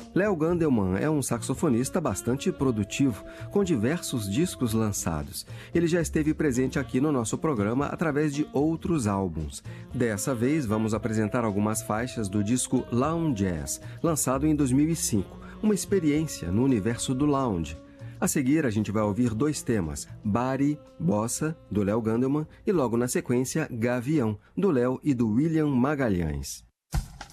Léo Gandelman é um saxofonista bastante produtivo, com diversos discos lançados. Ele já esteve presente aqui no nosso programa através de outros álbuns. Dessa vez, vamos apresentar algumas faixas do disco Lounge Jazz, lançado em 2005, uma experiência no universo do lounge. A seguir, a gente vai ouvir 2 temas, Bari, Bossa, do Léo Gandelman, e logo na sequência, Gavião, do Léo e do William Magalhães.